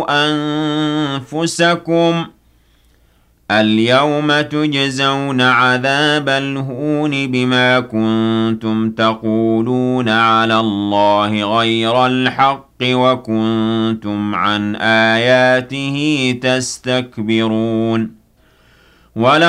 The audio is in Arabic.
أنفسكم اليوم تجزون عذاب الهون بما كنتم تقولون على الله غير الحق وكنتم عن آياته تستكبرون